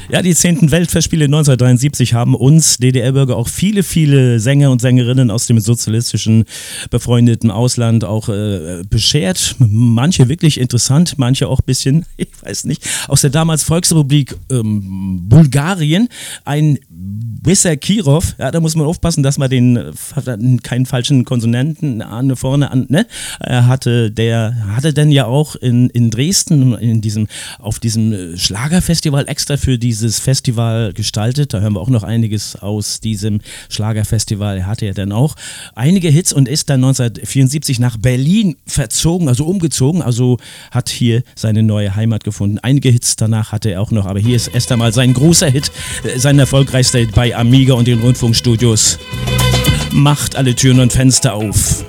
Ja, die 10. Weltfestspiele 1973 haben uns DDR-Bürger auch viele, viele Sänger und Sängerinnen aus dem sozialistischen befreundeten Ausland auch beschert. Manche wirklich interessant, manche auch ein bisschen, ich weiß nicht, aus der damals Volksrepublik Bulgarien, ein Wissa Kirov, ja, da muss man aufpassen, dass man keinen falschen Konsonanten vorne an, ne? Er hatte dann ja auch in Dresden auf diesem Schlagerfestival extra für dieses Festival gestaltet. Da hören wir auch noch einiges aus diesem Schlagerfestival. Er hatte ja dann auch einige Hits und ist dann 1974 nach Berlin umgezogen, also hat hier seine neue Heimat gefunden. Einige Hits danach hatte er auch noch, aber hier ist erst einmal sein großer Hit, sein erfolgreichster bei Amiga und den Rundfunkstudios. Macht alle Türen und Fenster auf.